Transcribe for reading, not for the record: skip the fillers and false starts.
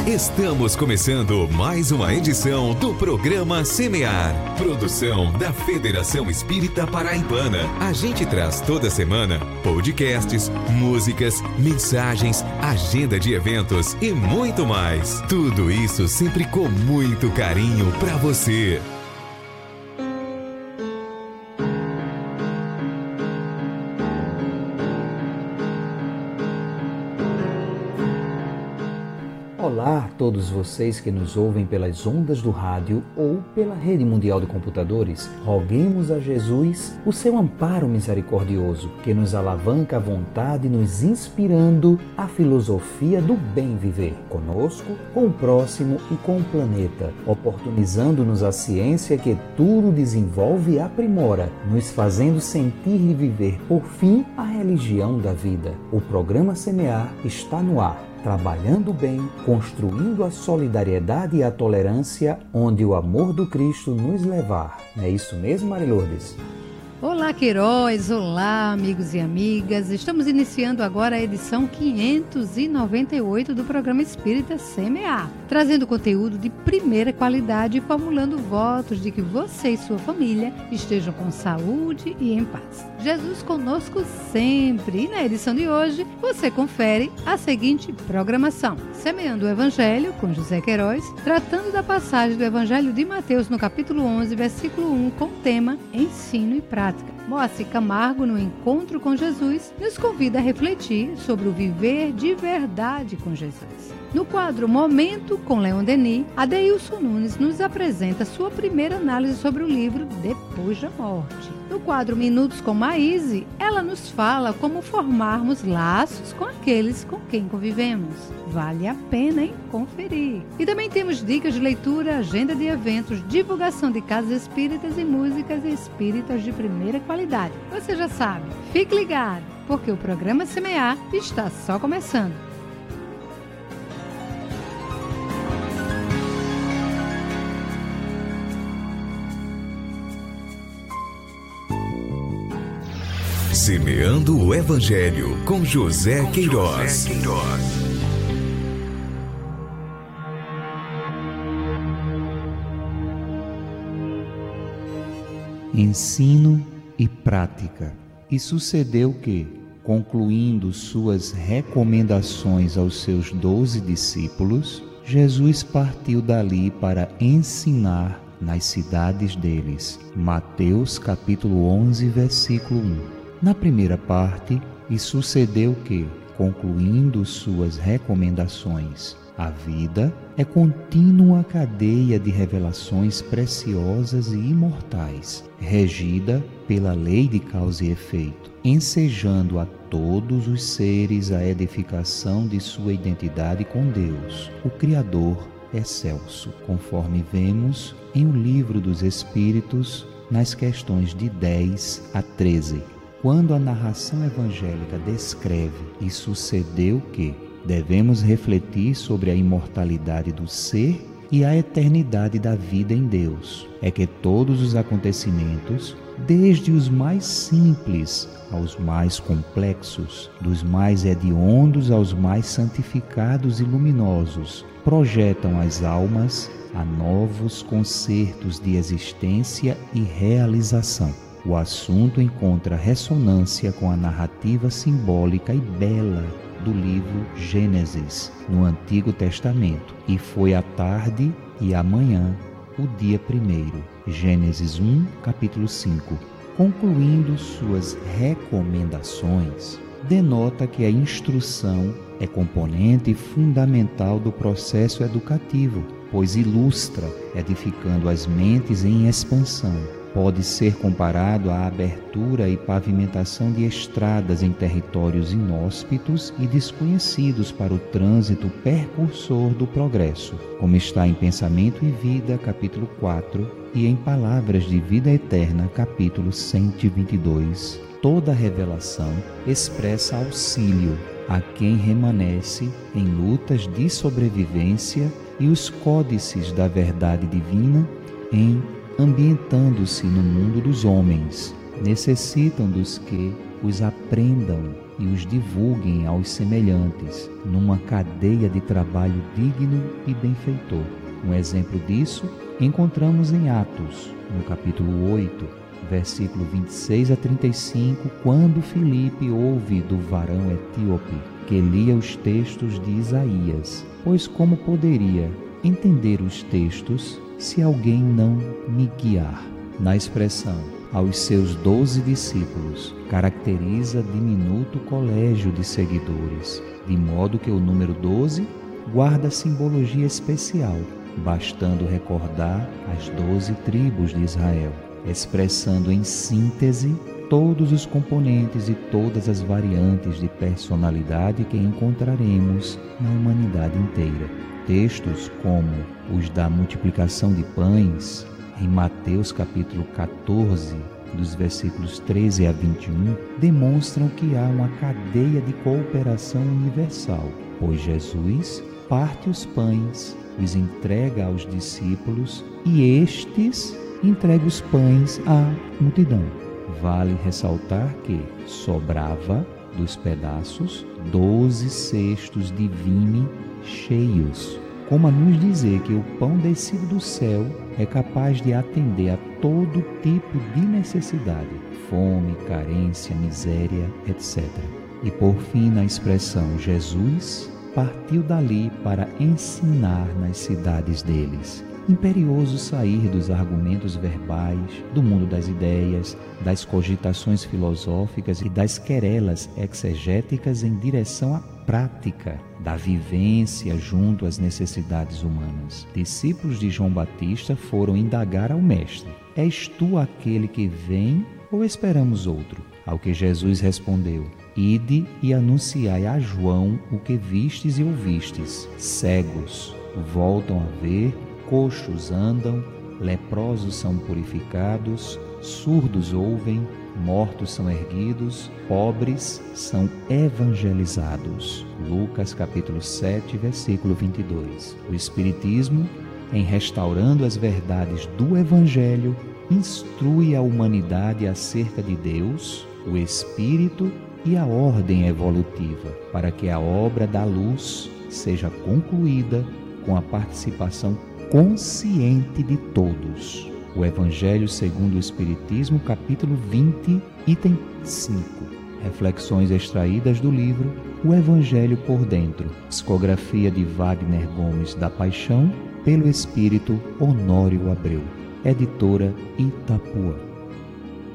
Estamos começando mais uma edição do programa Semear, produção da Federação Espírita Paraibana. A gente traz toda semana podcasts, músicas, mensagens, agenda de eventos e muito mais. Tudo isso sempre com muito carinho para você. Olá a todos vocês que nos ouvem pelas ondas do rádio ou pela rede mundial de computadores. Roguemos a Jesus o seu amparo misericordioso, que nos alavanca à vontade, nos inspirando a filosofia do bem viver, conosco, com o próximo e com o planeta, oportunizando-nos a ciência que tudo desenvolve e aprimora, nos fazendo sentir e viver, por fim, a religião da vida. O programa Semear está no ar, trabalhando bem, construindo a solidariedade e a tolerância, onde o amor do Cristo nos levar. Não é isso mesmo, Marilourdes? Olá, Queiroz! Olá, amigos e amigas! Estamos iniciando agora a edição 598 do programa Espírita Semear, trazendo conteúdo de primeira qualidade e formulando votos de que você e sua família estejam com saúde e em paz. Jesus conosco sempre! E na edição de hoje, você confere a seguinte programação: Semeando o Evangelho, com José Queiroz, tratando da passagem do Evangelho de Mateus no capítulo 11, versículo 1, com o tema Ensino e Prática. Moacir Camargo, no Encontro com Jesus, nos convida a refletir sobre o viver de verdade com Jesus. No quadro Momento com Leon Denis, Adeilson Nunes nos apresenta sua primeira análise sobre o livro Depois da Morte. No quadro Minutos com Maíse, ela nos fala como formarmos laços com aqueles com quem convivemos. Vale a pena, hein, conferir. E também temos dicas de leitura, agenda de eventos, divulgação de casas espíritas e músicas espíritas de primeira qualidade. Você já sabe, fique ligado, porque o programa Semear está só começando. Semeando o Evangelho, com José Queiroz. Ensino e prática. E sucedeu que, concluindo suas recomendações aos seus 12 discípulos, Jesus partiu dali para ensinar nas cidades deles. Mateus capítulo 11, versículo 1. Na primeira parte, e sucedeu que, concluindo suas recomendações, a vida é contínua cadeia de revelações preciosas e imortais, regida pela lei de causa e efeito, ensejando a todos os seres a edificação de sua identidade com Deus, o Criador excelso, conforme vemos em O Livro dos Espíritos, nas questões de 10 a 13. Quando a narração evangélica descreve e sucedeu que, devemos refletir sobre a imortalidade do ser e a eternidade da vida em Deus. É que todos os acontecimentos, desde os mais simples aos mais complexos, dos mais hediondos aos mais santificados e luminosos, projetam as almas a novos concertos de existência e realização. O assunto encontra ressonância com a narrativa simbólica e bela do livro Gênesis, no Antigo Testamento, e foi a tarde e a manhã o dia primeiro. Gênesis 1, capítulo 5. Concluindo suas recomendações, denota que a instrução é componente fundamental do processo educativo, pois ilustra, edificando as mentes em expansão. Pode ser comparado à abertura e pavimentação de estradas em territórios inóspitos e desconhecidos para o trânsito percursor do progresso, como está em Pensamento e Vida, capítulo 4, e em Palavras de Vida Eterna, capítulo 122. Toda revelação expressa auxílio a quem remanesce em lutas de sobrevivência e os códices da verdade divina em ambientando-se no mundo dos homens, necessitam dos que os aprendam e os divulguem aos semelhantes, numa cadeia de trabalho digno e benfeitor. Um exemplo disso encontramos em Atos, no capítulo 8, versículo 26 a 35, quando Filipe ouve do varão etíope que lia os textos de Isaías, pois como poderia entender os textos se alguém não me guiar? Na expressão aos seus 12 discípulos, caracteriza diminuto colégio de seguidores, de modo que o número 12 guarda simbologia especial, bastando recordar as 12 tribos de Israel, expressando em síntese todos os componentes e todas as variantes de personalidade que encontraremos na humanidade inteira. Textos como os da multiplicação de pães, em Mateus capítulo 14, dos versículos 13 a 21, demonstram que há uma cadeia de cooperação universal, pois Jesus parte os pães, os entrega aos discípulos e estes entregam os pães à multidão. Vale ressaltar que sobrava dos pedaços 12 cestos de vime cheios, como a nos dizer que o pão descido do céu é capaz de atender a todo tipo de necessidade, fome, carência, miséria, etc. E por fim, na expressão Jesus partiu dali para ensinar nas cidades deles. Imperioso sair dos argumentos verbais, do mundo das ideias, das cogitações filosóficas e das querelas exegéticas em direção à prática da vivência junto às necessidades humanas. Discípulos de João Batista foram indagar ao Mestre: és tu aquele que vem ou esperamos outro? Ao que Jesus respondeu: ide e anunciai a João o que vistes e ouvistes. Cegos voltam a ver, coxos andam, leprosos são purificados, surdos ouvem, mortos são erguidos, pobres são evangelizados. Lucas capítulo 7, versículo 22. O Espiritismo, em restaurando as verdades do Evangelho, instrui a humanidade acerca de Deus, o Espírito e a ordem evolutiva, para que a obra da luz seja concluída com a participação consciente de todos. O Evangelho segundo o Espiritismo, capítulo 20, item 5. Reflexões extraídas do livro O Evangelho por Dentro, psicografia de Wagner Gomes da Paixão, pelo espírito Honório Abreu. Editora Itapuã.